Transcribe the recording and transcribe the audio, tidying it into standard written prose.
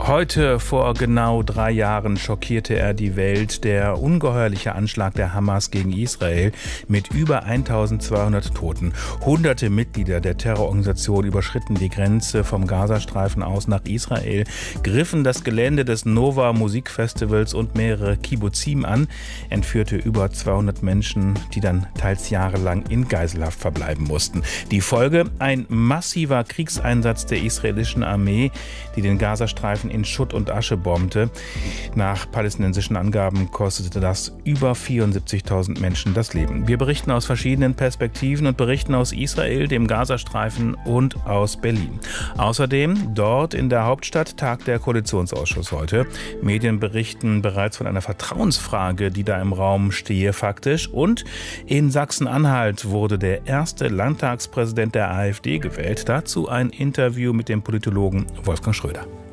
Heute vor genau 3 Jahren schockierte er die Welt. Der ungeheuerliche Anschlag der Hamas gegen Israel mit über 1200 Toten. Hunderte Mitglieder der Terrororganisation überschritten die Grenze vom Gazastreifen aus nach Israel, griffen das Gelände des Nova Musikfestivals und mehrere Kibbuzim an, entführte über 200 Menschen, die dann teils jahrelang in Geiselhaft verbleiben mussten. Die Folge: ein massiver Kriegseinsatz der israelischen Armee, die den Gazastreifen in Schutt und Asche bombte. Nach palästinensischen Angaben kostete das über 74.000 Menschen das Leben. Wir berichten aus verschiedenen Perspektiven und berichten aus Israel, dem Gazastreifen und aus Berlin. Außerdem dort in der Hauptstadt tagt der Koalitionsausschuss heute. Medien berichten bereits von einer Vertrauensfrage, die da im Raum stehe faktisch. Und in Sachsen-Anhalt wurde der erste Landtagspräsident der AfD gewählt. Dazu ein Interview mit dem Politologen Wolfgang Schröder.